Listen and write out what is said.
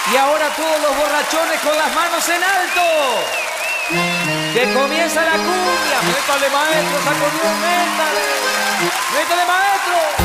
Y ahora todos los borrachones con las manos en alto. Que comienza la cumbia. Métale, maestro, sacudión, métale. Métale, maestro.